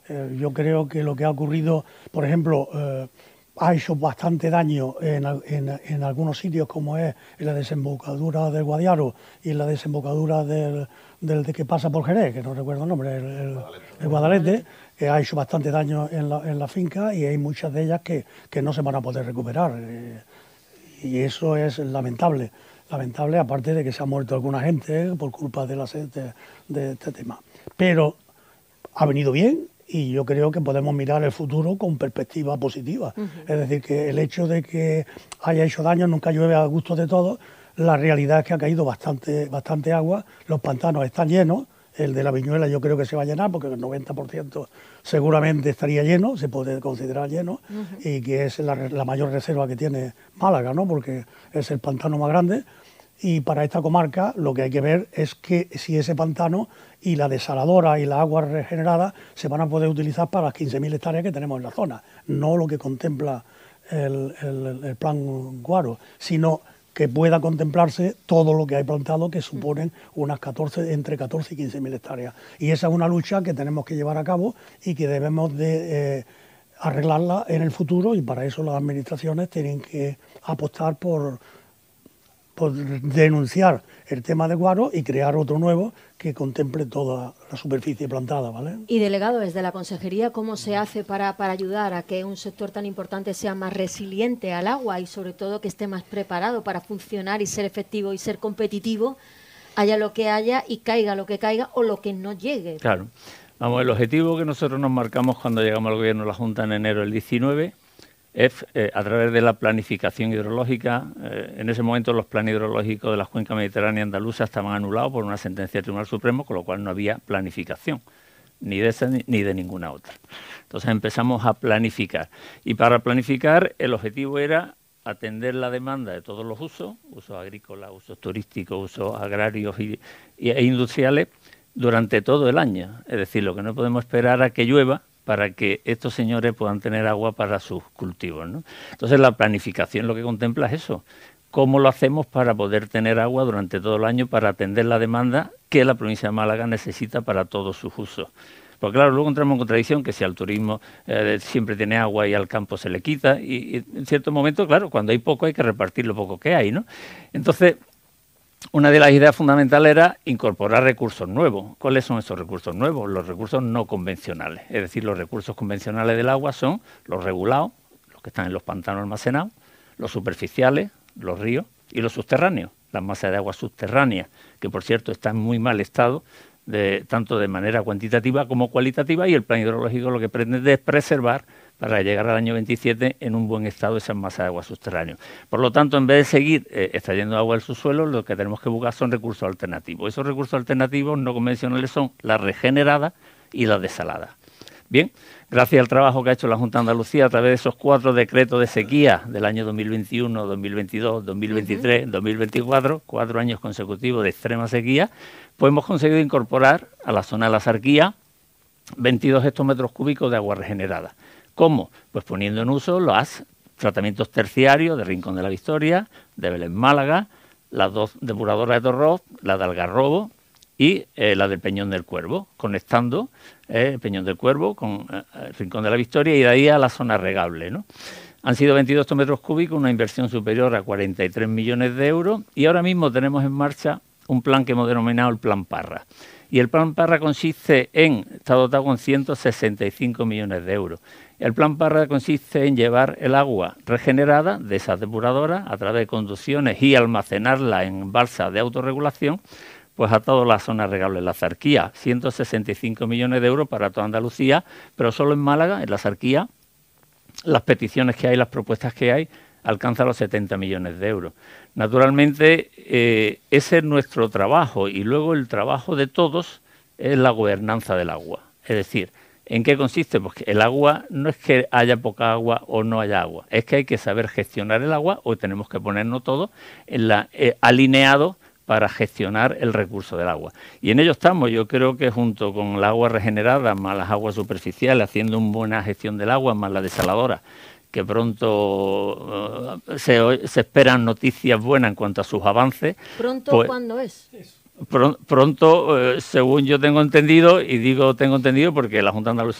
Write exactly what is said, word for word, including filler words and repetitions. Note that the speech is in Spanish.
Eh, yo creo que lo que ha ocurrido, por ejemplo, eh, ha hecho bastante daño en, en, en algunos sitios, como es en la desembocadura del Guadiaro y en la desembocadura del, del de que pasa por Jerez, que no recuerdo el nombre, el, el, el Guadalete, que ha hecho bastante daño en la, en la finca, y hay muchas de ellas que, que no se van a poder recuperar. Eh, y eso es lamentable. Lamentable, aparte de que se ha muerto alguna gente eh, por culpa de, la, de, de este tema. Pero ha venido bien, y yo creo que podemos mirar el futuro con perspectiva positiva. Uh-huh. Es decir, que el hecho de que haya hecho daño, nunca llueve a gusto de todos. La realidad es que ha caído bastante, bastante agua, los pantanos están llenos, el de la Viñuela yo creo que se va a llenar, porque el noventa por ciento seguramente estaría lleno, se puede considerar lleno, uh-huh. y que es la, la mayor reserva que tiene Málaga, ¿no? Porque es el pantano más grande. Y para esta comarca lo que hay que ver es que si ese pantano y la desaladora y la agua regenerada se van a poder utilizar para las quince mil hectáreas que tenemos en la zona, no lo que contempla el, el, el plan Guaro, sino que pueda contemplarse todo lo que hay plantado, que suponen unas catorce, entre catorce y quince mil hectáreas. Y esa es una lucha que tenemos que llevar a cabo y que debemos de eh, arreglarla en el futuro, y para eso las administraciones tienen que apostar por... por denunciar el tema de Guaro y crear otro nuevo que contemple toda la superficie plantada, ¿vale? Y delegado, desde la Consejería, ¿cómo se hace para, para ayudar a que un sector tan importante sea más resiliente al agua y sobre todo que esté más preparado para funcionar y ser efectivo y ser competitivo, haya lo que haya y caiga lo que caiga o lo que no llegue? Claro. Vamos, el objetivo que nosotros nos marcamos cuando llegamos al Gobierno de la Junta en enero del diecinueve es, eh, a través de la planificación hidrológica, eh, en ese momento los planes hidrológicos de la cuenca mediterránea andaluza estaban anulados por una sentencia del Tribunal Supremo, con lo cual no había planificación, ni de esa ni de ninguna otra. Entonces empezamos a planificar. Y para planificar el objetivo era atender la demanda de todos los usos, usos agrícolas, usos turísticos, usos agrarios y, y, e industriales, durante todo el año. Es decir, lo que no podemos esperar a que llueva para que estos señores puedan tener agua para sus cultivos, ¿no? Entonces la planificación lo que contempla es eso. ¿Cómo lo hacemos para poder tener agua durante todo el año para atender la demanda que la provincia de Málaga necesita para todos sus usos? Porque claro, luego entramos en contradicción, que si al turismo eh, siempre tiene agua y al campo se le quita, y, y en cierto momento, claro, cuando hay poco hay que repartir lo poco que hay, ¿no? Entonces, una de las ideas fundamentales era incorporar recursos nuevos. ¿Cuáles son esos recursos nuevos? Los recursos no convencionales. Es decir, los recursos convencionales del agua son los regulados, los que están en los pantanos almacenados, los superficiales, los ríos, y los subterráneos, las masas de agua subterráneas, que por cierto están en muy mal estado, de, tanto de manera cuantitativa como cualitativa, y el plan hidrológico lo que pretende es preservar para llegar al año veintisiete en un buen estado esas masas de agua subterráneas. Por lo tanto, en vez de seguir eh, extrayendo agua del subsuelo, lo que tenemos que buscar son recursos alternativos. Esos recursos alternativos no convencionales son la regenerada y la desalada. Bien, gracias al trabajo que ha hecho la Junta de Andalucía a través de esos cuatro decretos de sequía del año dos mil veintiuno, dos mil veintidós, dos mil veintitrés, uh-huh. dos mil veinticuatro, cuatro años consecutivos de extrema sequía, pues hemos conseguido incorporar a la zona de la Zarquía veintidós hectómetros cúbicos de agua regenerada. ¿Cómo? Pues poniendo en uso los tratamientos terciarios de Rincón de la Victoria, de Belén Málaga, las dos depuradoras de Torroz, la de Algarrobo y eh, la del Peñón del Cuervo, conectando eh, el Peñón del Cuervo con eh, el Rincón de la Victoria y de ahí a la zona regable, ¿no? Han sido veintidós hectómetros cúbicos, una inversión superior a cuarenta y tres millones de euros, y ahora mismo tenemos en marcha un plan que hemos denominado el Plan Parra. Y el Plan Parra consiste en, está dotado con ciento sesenta y cinco millones de euros. El Plan Parra consiste en llevar el agua regenerada de esas depuradoras a través de conducciones y almacenarla en balsas de autorregulación, pues a toda la zona regable de la Zarquía. ciento sesenta y cinco millones de euros para toda Andalucía, pero solo en Málaga, en la Zarquía, las peticiones que hay, las propuestas que hay, alcanzan los setenta millones de euros. Naturalmente, eh, ese es nuestro trabajo, y luego el trabajo de todos es la gobernanza del agua. Es decir, ¿en qué consiste? Pues que el agua no es que haya poca agua o no haya agua, es que hay que saber gestionar el agua, o tenemos que ponernos todos en la, eh, alineados para gestionar el recurso del agua. Y en ello estamos. Yo creo que junto con el agua regenerada, más las aguas superficiales, haciendo una buena gestión del agua, más la desaladora, que pronto uh, se, se esperan noticias buenas en cuanto a sus avances. ¿Pronto pues, cuándo es? Pr- pronto, eh, según yo tengo entendido, y digo tengo entendido porque la Junta de Andalucía